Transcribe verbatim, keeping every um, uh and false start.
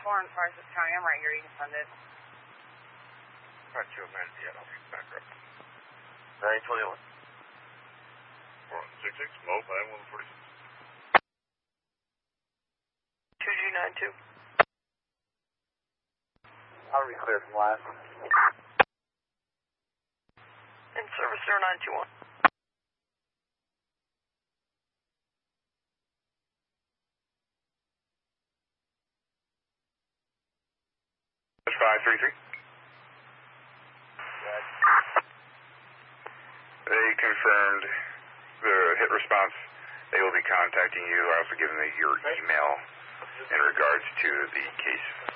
four in Parsons County. I'm right here. You can send it. Alright, two man, yeah, I'll be back up. nine twenty-one. four one six six, Mo, five one four six. two G nine two. I'll be clear from last. In service zero nine two one. five three three. They confirmed the hit response. They will be contacting you. I also given them your email in regards to the case.